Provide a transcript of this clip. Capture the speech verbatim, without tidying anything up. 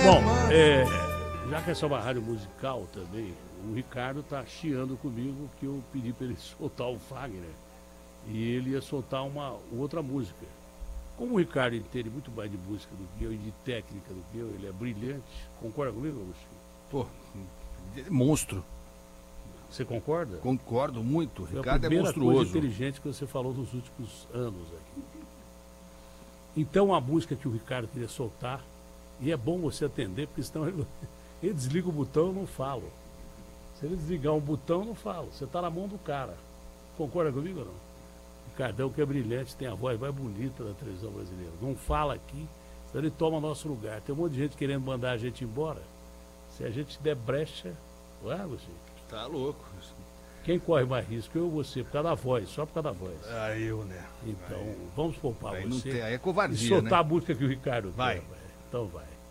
Bom, é, já que essa é uma rádio musical também, o Ricardo tá chiando comigo que eu pedi para ele soltar o Fagner e ele ia soltar uma outra música. Como o Ricardo entende muito mais de música do que eu e de técnica do que eu, ele é brilhante. Concorda comigo, Agostinho? Pô, monstro. Você concorda? Concordo muito. O Foi Ricardo a é primeira coisa monstruoso. inteligente que você falou nos últimos anos aqui. Então a música que o Ricardo queria soltar, e é bom você atender, porque senão ele, ele desliga o botão, eu não falo. Se ele desligar um botão, eu não falo. Você está na mão do cara. Concorda comigo ou não? Ricardão, que é brilhante, tem a voz mais bonita da televisão brasileira. Não fala aqui, senão ele toma nosso lugar. Tem um monte de gente querendo mandar a gente embora. Se a gente der brecha, ué, você? Tá louco. Quem corre mais risco? Eu ou você? Por causa da voz, só por causa da voz. Ah, eu, né? Então, Aí, vamos poupar aí você. não tem, aí é E covardia, soltar né? a música que o Ricardo Vai. quer. Vai. Então vai.